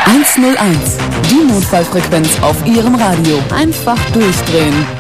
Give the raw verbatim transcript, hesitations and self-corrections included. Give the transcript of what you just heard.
eins null eins, die Notfallfrequenz auf Ihrem Radio. Einfach durchdrehen.